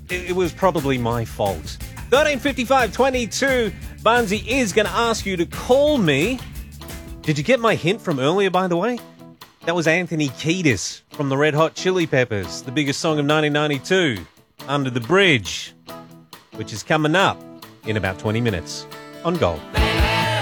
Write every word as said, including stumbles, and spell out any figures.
it, it was probably my fault. thirteen fifty-five twenty-two. Barnsey is going to ask you to call me. Did you get my hint from earlier, by the way? That was Anthony Kiedis from the Red Hot Chili Peppers, the biggest song of nineteen ninety-two, Under the Bridge, which is coming up in about twenty minutes on Gold.